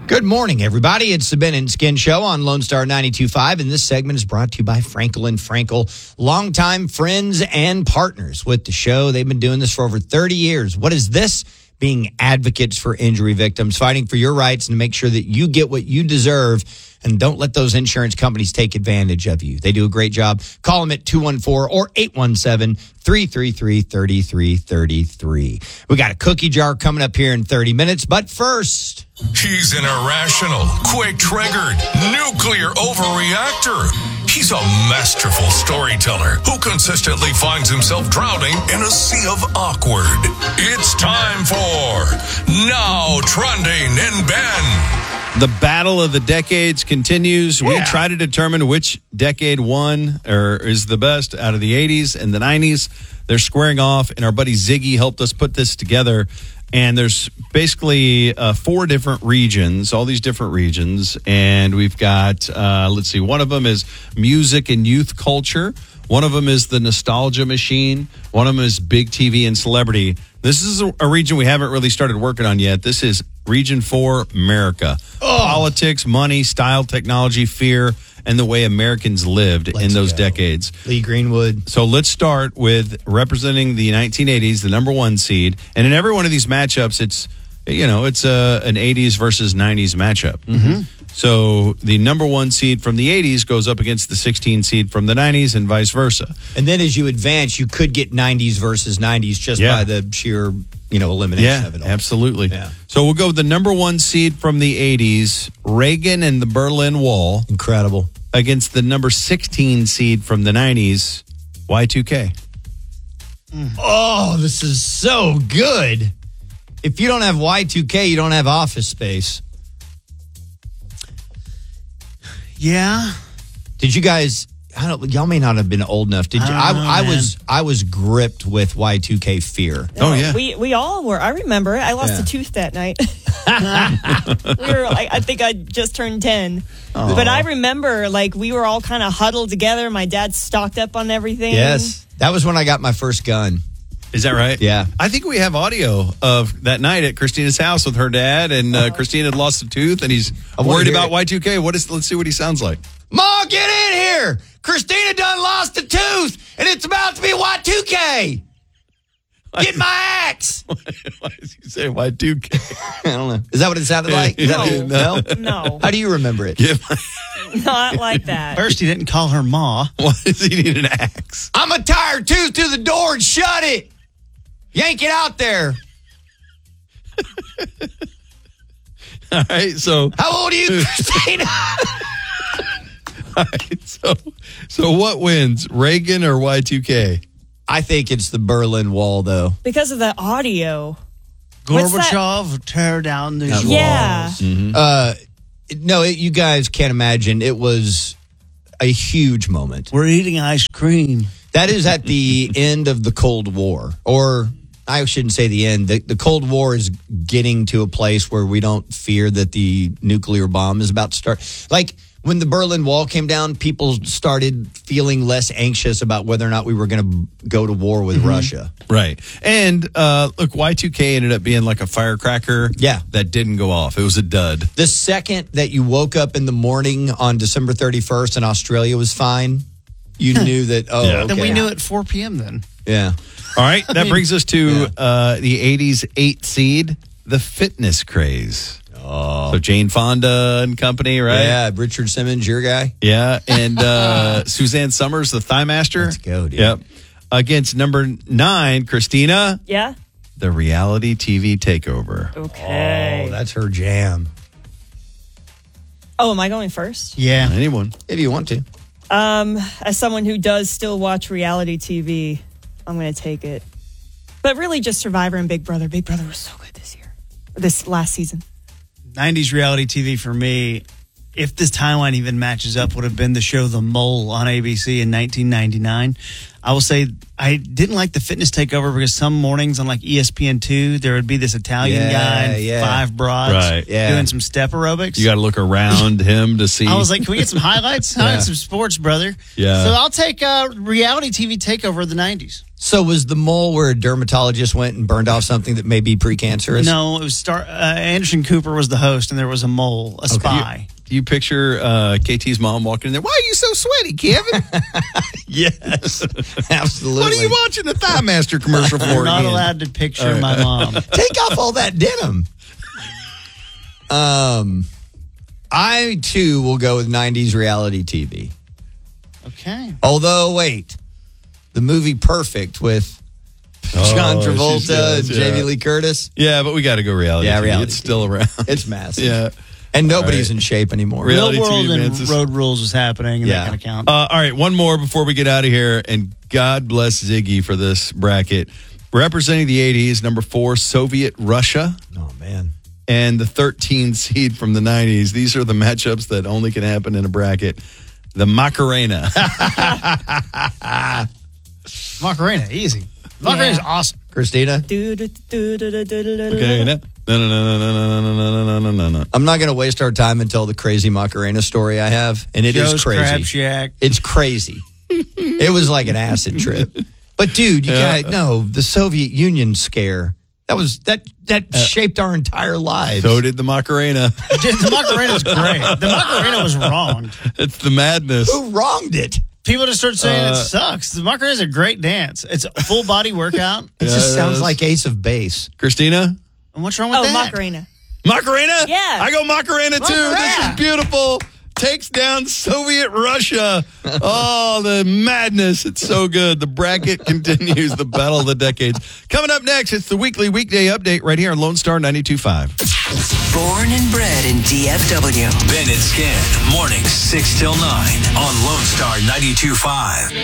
Good morning, everybody. It's the Ben and Skin Show on Lone Star 92.5, and this segment is brought to you by Frankel and Frankel, longtime friends and partners with the show. They've been doing this for over 30 years. What is this? Being advocates for injury victims, fighting for your rights and to make sure that you get what you deserve, and don't let those insurance companies take advantage of you. They do a great job. Call them at 214 or 817-333-3333. We got a cookie jar coming up here in 30 minutes, but first... He's an irrational, quick-triggered, nuclear overreactor. He's a masterful storyteller who consistently finds himself drowning in a sea of awkward. It's time for Now Trending in Ben. The battle of the decades continues. We try to determine which decade won or is the best out of the 80s and the 90s. They're squaring off, and our buddy Ziggy helped us put this together. And there's basically 4 different regions, all these different regions. And we've got, let's see, one of them is music and youth culture. One of them is the nostalgia machine. One of them is big TV and celebrity. This is a region we haven't really started working on yet. This is Region 4, America. Politics, money, style, technology, fear, and the way Americans lived in those decades. Lee Greenwood. So let's start with representing the 1980s, the number 1 seed. And in every one of these matchups, it's an 80s versus 90s matchup. Mm-hmm. So the number 1 seed from the 80s goes up against the 16 seed from the 90s and vice versa. And then as you advance, you could get 90s versus 90s just by the sheer, elimination of it all. Absolutely. Yeah. So we'll go with the number 1 seed from the 80s, Reagan and the Berlin Wall. Incredible. Against the number 16 seed from the 90s, Y2K. Oh, this is so good. If you don't have Y2K, you don't have Office Space. Yeah. Did you guys? Y'all may not have been old enough. Did you? I was gripped with Y2K fear. Oh yeah. We all were. I remember it. I lost a tooth that night. I think I just turned 10. But I remember we were all kind of huddled together. My dad stocked up on everything. Yes. That was when I got my first gun. Is that right? Yeah. I think we have audio of that night at Christina's house with her dad, and Christina had lost a tooth, and he's worried about Y2K. Let's see what he sounds like. Ma, get in here! Christina done lost a tooth, and it's about to be Y2K. Get my axe. Why does he say Y2K? I don't know. Is that what it sounded like? No. How do you remember it? Not like that. First, he didn't call her Ma. Why does he need an axe? I'm a tired tooth to the door and shut it. Yank it out there. All right, so... How old are you, Christina? All right, so what wins, Reagan or Y2K? I think it's the Berlin Wall, though. Because of the audio. Gorbachev, tear down these walls. Yeah. Mm-hmm. No, you guys can't imagine. It was a huge moment. We're eating ice cream. That is at the end of the Cold War. Or I shouldn't say the end. The Cold War is getting to a place where we don't fear that the nuclear bomb is about to start. When the Berlin Wall came down, people started feeling less anxious about whether or not we were going to go to war with Russia. Right. And look, Y2K ended up being like a firecracker that didn't go off. It was a dud. The second that you woke up in the morning on December 31st and Australia was fine, you knew that, okay. Then we knew at 4 p.m. then. Yeah. All right. That brings us to the 80s 8 seed, the fitness craze. Oh. So Jane Fonda and company, right? Yeah, Richard Simmons, your guy. Yeah, and Suzanne Summers, the Thigh Master. Let's go, dude. Yep. Against number 9, Christina. Yeah. The reality TV takeover. Okay. Oh, that's her jam. Oh, am I going first? Yeah. Anyone. If you want to. As someone who does still watch reality TV, I'm going to take it. But really just Survivor and Big Brother. Big Brother was so good this last season. 90s reality TV for me, if this timeline even matches up, would have been the show The Mole on ABC in 1999. I will say I didn't like the fitness takeover because some mornings on ESPN2, there would be this Italian guy and 5 broads doing some step aerobics. You got to look around him to see. I was like, can we get some highlights? Some sports, brother. Yeah. So I'll take reality TV takeover of the 90s. So was the mole where a dermatologist went and burned off something that may be precancerous? No, it was Anderson Cooper was the host, and there was a mole, a spy. You picture KT's mom walking in there. Why are you so sweaty, Kevin? Yes, absolutely. What are you watching the Thigh Master commercial for? I'm not again? allowed to picture my mom. Take off all that denim. I too will go with 90s reality TV. Okay. Although, wait, the movie Perfect with John Travolta and Jamie Lee Curtis. Yeah, but we got to go reality. Yeah, TV. reality It's still around. It's massive. Yeah. And nobody's in shape anymore. Real- Real Reality World TV and advances. Road Rules was happening, and Yeah. that kind of count. All right, one more before we get out of here. And God bless Ziggy for this bracket. Representing the 80s, number 4, Soviet Russia. Oh, man. And the 13 seed from the 90s. These are the matchups that only can happen in a bracket. The Macarena. Macarena, easy. Macarena's awesome. Christina? Okay, no. I'm not going to waste our time until the crazy Macarena story I have. And it is Joe's crazy. Crab Shack. It's crazy. It was like an acid trip. But dude, you gotta know the Soviet Union scare. That shaped our entire lives. So did the Macarena. The Macarena's great. The Macarena was wrong. It's the madness. Who wronged it? People just start saying it sucks. The Macarena's a great dance. It's a full body workout. It just it sounds is. like Ace of Base. Christina? And what's wrong with Oh, that? Macarena. Macarena? Yeah. I go Macarena too. This Macarena. is beautiful. Takes down Soviet Russia. Oh, the madness. It's so good. The bracket continues. The battle of the decades. Coming up next, it's the weekly weekday update right here on Lone Star 92.5. Born and bred in DFW. Ben and Skin, mornings 6 till 9 on Lone Star 92.5.